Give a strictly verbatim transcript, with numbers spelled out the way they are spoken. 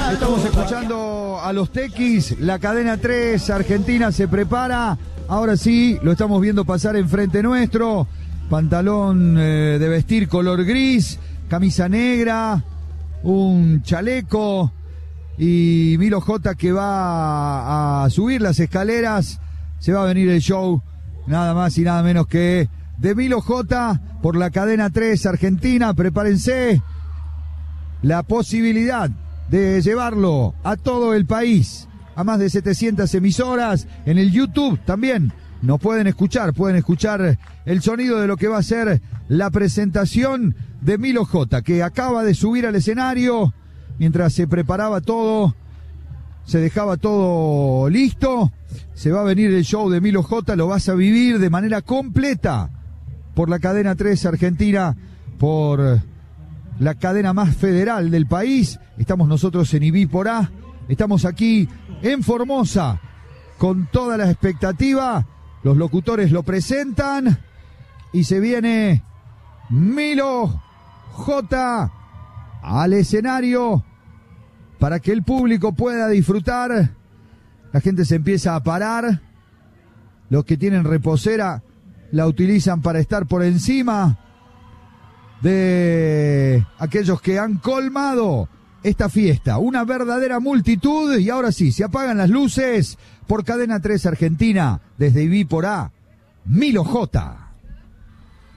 Estamos escuchando a los Tequis, la cadena tres Argentina se prepara. Ahora sí, lo estamos viendo pasar enfrente nuestro. Pantalón eh, de vestir color gris, camisa negra, un chaleco y Milo J que va a subir las escaleras. Se va a venir el show, nada más y nada menos que de Milo J por la cadena tres Argentina. Prepárense, la posibilidad de llevarlo a todo el país, a más de setecientas emisoras, en el YouTube también nos pueden escuchar, pueden escuchar el sonido de lo que va a ser la presentación de Milo J, que acaba de subir al escenario, mientras se preparaba todo, se dejaba todo listo, se va a venir el show de Milo J, lo vas a vivir de manera completa por la cadena tres Argentina, por la cadena más federal del país. Estamos nosotros en I B I por A, estamos aquí en Formosa con toda la expectativa. Los locutores lo presentan y se viene Milo J al escenario para que el público pueda disfrutar. La gente se empieza a parar, los que tienen reposera la utilizan para estar por encima de aquellos que han colmado esta fiesta, una verdadera multitud. Y ahora sí, se apagan las luces por cadena tres Argentina, desde I B I por A, Milo J.